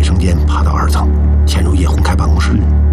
卫生间爬到2层，潜入叶红开办公室。